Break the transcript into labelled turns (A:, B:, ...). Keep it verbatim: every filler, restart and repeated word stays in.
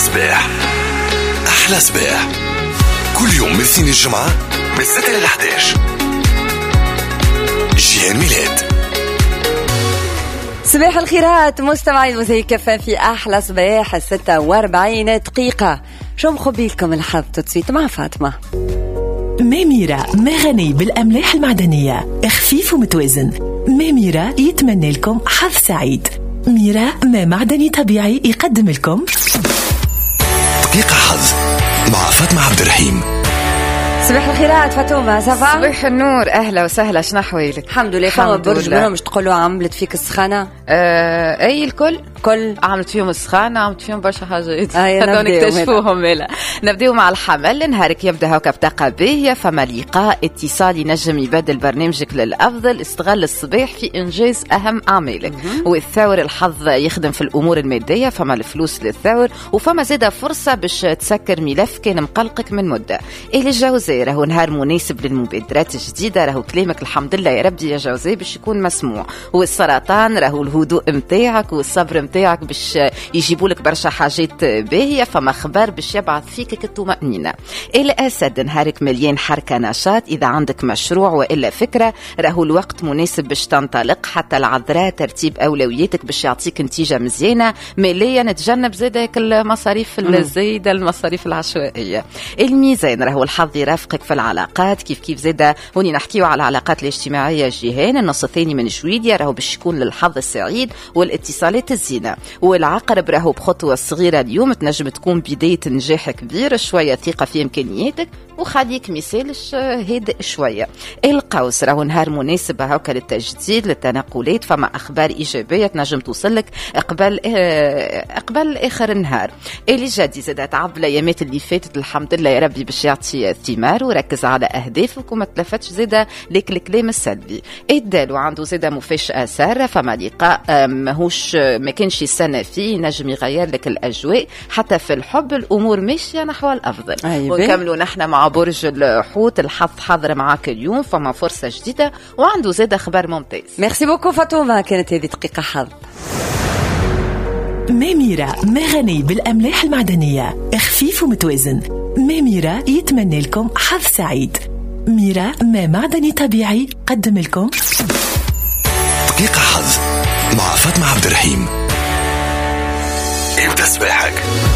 A: صباح. أحلى صباح كل يوم من الاثنين الجمعة من الستة إلى إحدى عشر. جيهان ميلاد.
B: صباح الخيرات مستمعين مذيع كفان في أحلى صباح الستة واربعين دقيقة. شو مخبي لكم الحظ تتصويت مع فاطمة.
C: ميميرا ما غني بالأملاح المعدنية، خفيف ومتوازن. ميميرا يتمنى لكم حظ سعيد. ميرا ما معدني طبيعي يقدم لكم
A: دقيقة حظ مع فاطمة عبد الرحيم.
B: صباح الخيرات فاطمة، صباح
D: صباح النور، أهلا وسهلا، شنو أحوالك؟
B: الحمد لله. فما برج منهم مش تقولوا عملت فيك السخانة؟
D: آه أي الكل
B: كل
D: عملت فيهم السخانة، عملت فيهم برشا حاجات
B: هذول
D: نكتشفوهم. ملا نبدأ مع الحمل. نهارك يبدأ هكا بطاقة باهية، فما لقاء اتصالي ينجم يبدل برنامجك للأفضل. استغل الصباح في إنجاز أهم أعمالك. والثور الحظ يخدم في الأمور المادية، فما الفلوس للثور، وفما زادة فرصة باش تسكر ملف كان مقلقك من مدة. إلى الجوزاء راهو نهار مناسب للمبادرات الجديدة، راهو كلامك الحمد لله يا ربي يا جوزاء باش يكون مسموع. والسرطان راهو الهدوء متاعك والصبر متاعك باش يجيبوا لك برشا حاجات باهية، فما خبر باش يبعث فيك الطمأنينة. الأسد نهارك مليان حركة نشاط، إذا عندك مشروع وإلا فكرة راهو الوقت مناسب باش تنطلق. حتى العذراء ترتيب أولوياتك باش يعطيك نتيجة مزيانة. ماليا نتجنب زادك المصاريف الزايدة، المصاريف العشوائية. الميزان راهو الحظ يرافقك في العلاقات، كيف كيف زادة هوني نحكيو على العلاقات الاجتماعية. جيهان النص الثاني من جويليا راهو باش يكون للحظ السعيد والاتصالات الزينة. والعقرب راهو بخطوة صغيرة اليوم تنجم تكون بداية نجاح كبير، شوية ثقة في إمكانياتك وخليك مثالش هادئ شوية. القوس راهو نهار مناسب هكا للتجديد للتنقلات، فما أخبار إيجابية تنجم توصلك قبل قبل آخر النهار. اللي جدي زادة تعب الأيامات اللي فاتت الحمد لله يا ربي باش يعطي ثمار، وركز على أهدافك وما تلفتش زادة لك الكلام السلبي. الدال وعنده زادة مفاجأة سارة، فما لقاء ماهوش ما كانش السنة فيه نجم يغير لك الأجواء. حتى في الحب الأمور ماشية نحو الأفضل. ونكملوا نحن مع برج الحوت، الحظ حاضر معاك اليوم، فما فرصة جديدة وعنده زادة خبر ممتاز.
B: ميرسي بوكو فاطمة، كانت هذه دقيقة حظ.
C: ميميرا ما غني بالأملاح المعدنية، خفيف ومتوازن. ميميرا يتمنى لكم حظ سعيد. ميرا ما معدني طبيعي قدم لكم
A: دقيقة حظ مع فاطمة عبد الرحيم. ابدأ صباحك